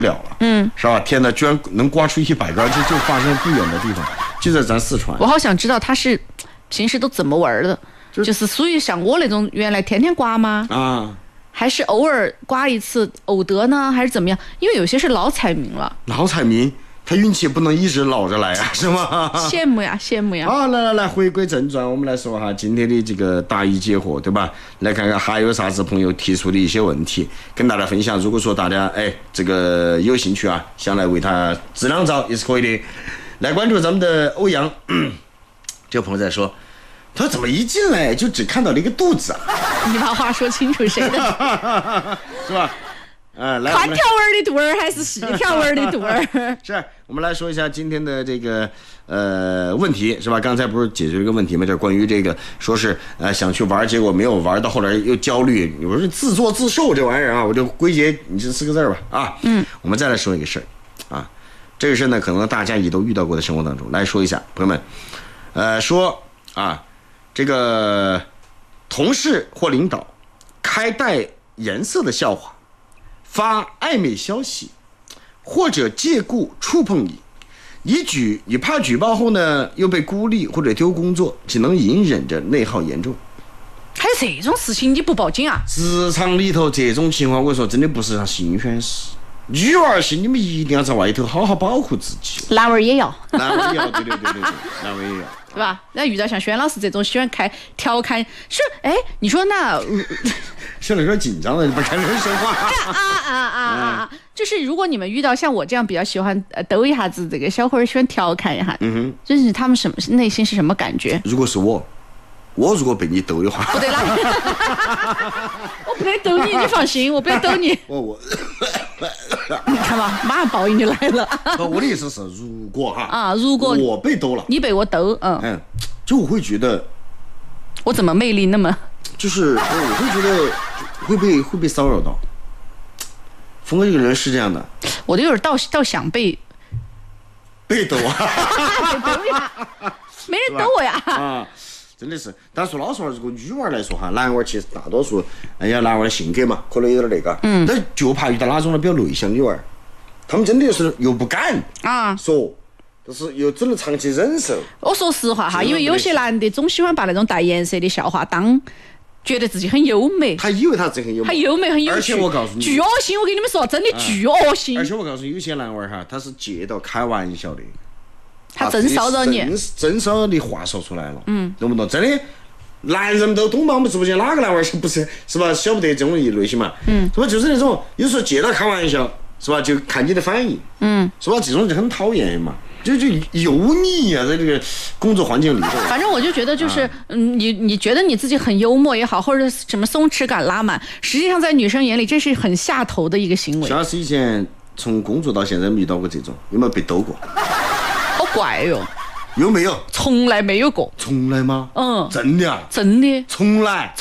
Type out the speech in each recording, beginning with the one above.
了了，是吧？天哪，居然能刮出100个，就发生不远的地方，就在咱四川。 我好想知道他是平时都怎么玩的，就是属于像我那种原来天天刮吗？ 啊， 还是偶尔刮一次偶得呢，还是怎么样？因为有些是老彩民了， 老彩民。他运气不能一直老着来啊，是吗？ 羡慕呀，羡慕呀！ 好，来，回归正传，我们来说哈今天的这个答疑解惑，对吧？来看看还有啥子朋友提出的一些问题，跟大家分享。如果说大家这个有兴趣啊，想来为他支两招也是可以的。来关注咱们的欧阳，这个朋友在说，他怎么一进来就只看到了一个肚子啊？ 你把话说清楚，谁的？ 是吧？来， 宽条纹的肚儿还是细条纹的肚儿？ 是，我们来说一下今天的这个问题，是吧？刚才不是解决了一个问题吗？就是关于这个说是想去玩，结果没有玩，到后来又焦虑。我说自作自受这玩意儿啊，我就归结你这4个字吧啊。我们再来说一个事儿啊，这个事呢可能大家也都遇到过的生活当中，来说一下，朋友们，说啊，这个同事或领导开带颜色的笑话。发暧昧消息，或者借故触碰你怕举报后呢又被孤立或者丢工作，只能隐忍着内耗严重。 还有这种事情你不报警啊？ 职场里头这种情况，我说真的不是啥新鲜事。女儿些你们一定要在外头好好保护自己。 男娃也要， 男娃也要，对，男娃也要。 对吧？那遇到像轩老师这种喜欢开调侃，说你说那是有点紧张了，你不开始说话。 就是如果你们遇到像我这样比较喜欢逗一下子这个小伙儿，喜欢调侃一下，就是他们内心是什么感觉？ 如果是我如果被你逗的话， 不对啦，我不得逗你，你放心，我不要逗你。 我你看吧，马上报应就来了。 我的意思是，如果如果我被逗了， 你被我逗， 就我会觉得我怎么魅力那么， 就是我会觉得会被骚扰到。峰哥这个人是这样的， 我都有点倒想被逗啊， 逗呀，没人逗我呀。 真的是，但说老实话，如果女娃来说哈，男娃其实大多数，男娃的性格嘛，可能有点那个，但就怕遇到哪种比较内向女娃，他们真的是又不敢说，但是又只能长期忍受。 我说实话哈，因为有些男的总喜欢把那种带颜色的笑话觉得自己很优美， 他以为他自己很优美， 很优美很有趣， 而且我告诉你， 巨恶心！我跟你们说，真的巨恶心。 而且我告诉你，有些男娃哈，他是借到开玩笑的。 他真骚扰你， 真骚扰的话说出来了，懂不懂？真的，男人都懂嘛？我们直播间哪个男娃不是吧？晓不得这种一类型嘛，是吧？就是那种有时候借他开玩笑，是吧？就看你的反应，是吧？这种就很讨厌嘛，就油腻啊，在这个工作环境里头。 反正我就觉得就是，你觉得你自己很幽默也好，或者什么松弛感拉满，实际上在女生眼里这是很下头的一个行为。 徐老师以前从工作到现在没遇到过这种，有没有被逗过？ 好怪哟！ 有没有？ 从来没有过。 从来吗？真的啊？ 真的。 从来。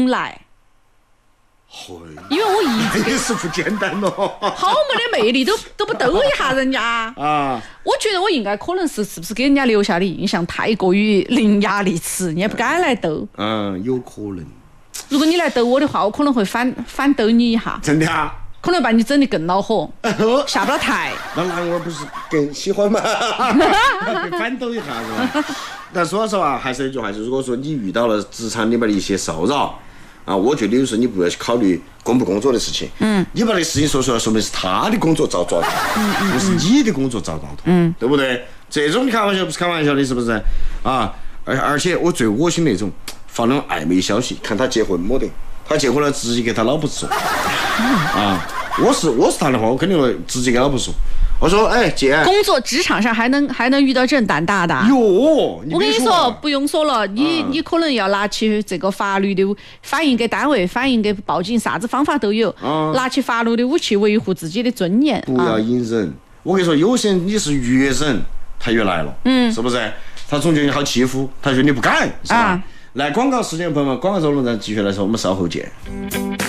因为我一直也是不简单哦。 好没的魅力都不逗一下人家啊！我觉得我应该可能是不是给人家留下的印象太过于伶牙俐齿，人家不敢来逗。 有可能。 如果你来逗我的话，我可能会反逗你一下。 真的啊？ 可能把你整得更恼火，下不了台。 那男娃不是更喜欢吗？反抖一下是吧？但说实话，还是那句话，如果说你遇到了职场里面的一些骚扰我觉得有时候你不要去考虑工不工作的事情，你把这个事情说出来，说明是他的工作遭抓到，不是你的工作遭到头，对不对？这种开玩笑不是开玩笑的，是不是？而且我最恶心那种发那种暧昧消息，看他结婚没得。他结婚了，直接给他老婆说我是他的话，我肯定会直接给老婆说。我说，姐， 工作职场上还能遇到这种胆大的？ 我跟你说，不用说了，你可能要拿起这个法律的反映给单位，反映给报警，啥子方法都有。拿起法律的武器维护自己的尊严。 不要隐忍。我跟你说，有些人你是越忍，他越来了，是不是？他总觉得你好欺负，他觉得你不敢，是吧？来，广告时间，朋友们，广告之后我们再继续来说，我们稍后见。